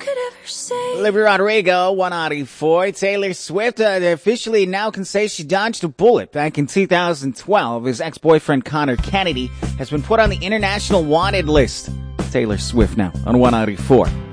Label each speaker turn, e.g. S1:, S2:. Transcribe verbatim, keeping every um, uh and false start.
S1: could ever say.
S2: Olivia Rodrigo, one ninety-four. Taylor Swift uh, officially now can say she dodged a bullet. Back in two thousand twelve, his ex-boyfriend Connor Kennedy has been put on the international wanted list. Taylor Swift now on one ninety-four.